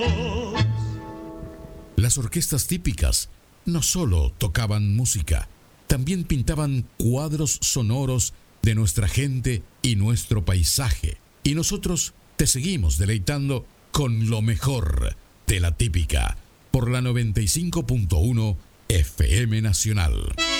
Las orquestas típicas no solo tocaban música, también pintaban cuadros sonoros de nuestra gente y nuestro paisaje. Y nosotros te seguimos deleitando con lo mejor de la típica por la 95.1 FM Nacional.